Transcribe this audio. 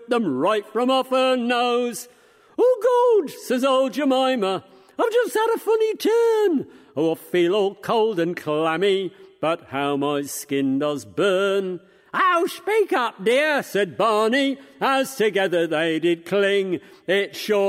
ripped them right from off her nose. "Oh, God," says old Jemima, "I've just had a funny turn. Oh, I feel all cold and clammy, but how my skin does burn." "Oh, speak up, dear," said Barney, as together they did cling. "It sure